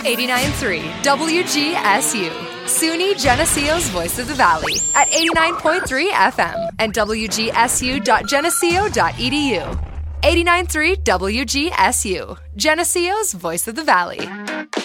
89.3 WGSU, SUNY Geneseo's Voice of the Valley at 89.3 FM and WGSU.geneseo.edu. 89.3 WGSU, Geneseo's Voice of the Valley.